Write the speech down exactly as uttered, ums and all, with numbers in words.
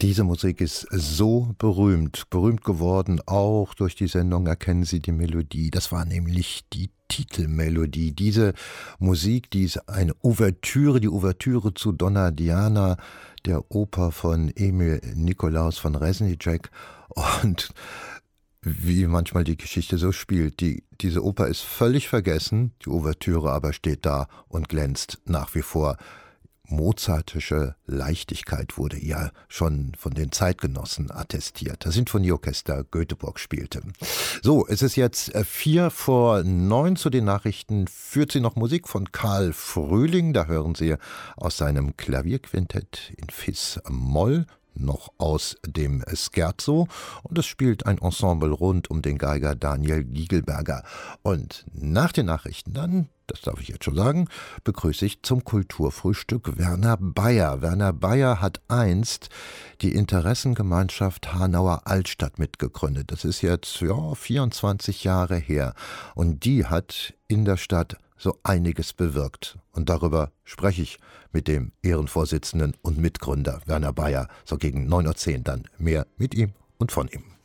Diese Musik ist so berühmt, berühmt geworden, auch durch die Sendung Erkennen Sie die Melodie. Das war nämlich die Titelmelodie. Diese Musik, die ist eine Ouvertüre, die Ouvertüre zu Donna Diana, der Oper von Emil Nikolaus von Reznicek. Und wie manchmal die Geschichte so spielt, die, diese Oper ist völlig vergessen, die Ouvertüre aber steht da und glänzt nach wie vor. Mozartische Leichtigkeit wurde ja schon von den Zeitgenossen attestiert. Das Sinfonieorchester Göteborg spielte. So, es ist jetzt vier vor neun. Zu den Nachrichten führt sie noch Musik von Karl Frühling. Da hören Sie aus seinem Klavierquintett in Fis-Moll, noch aus dem Scherzo, und es spielt ein Ensemble rund um den Geiger Daniel Giegelberger. Und nach den Nachrichten dann, das darf ich jetzt schon sagen, begrüße ich zum Kulturfrühstück Werner Bayer. Werner Bayer hat einst die Interessengemeinschaft Hanauer Altstadt mitgegründet. Das ist jetzt ja, vierundzwanzig Jahre her. Und die hat in der Stadt so einiges bewirkt. Und darüber spreche ich mit dem Ehrenvorsitzenden und Mitgründer Werner Bayer. So gegen neun Uhr zehn dann mehr mit ihm und von ihm.